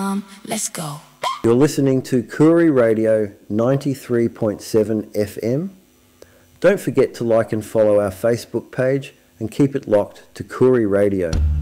come, let's go. You're listening to Koori Radio 93.7 FM. Don't forget to like and follow our Facebook page and keep it locked to Koori Radio.